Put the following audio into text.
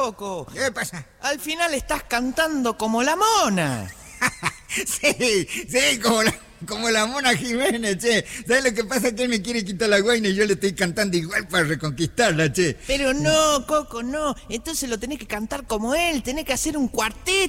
Coco. ¿Qué pasa? Al final estás cantando como la mona. Sí, como la Mona Jiménez, che. ¿Sabes lo que pasa? Que él me quiere quitar la guaina y yo le estoy cantando igual para reconquistarla, che. Pero no, Coco, no. Entonces lo tenés que cantar como él. Tenés que hacer un cuarteto.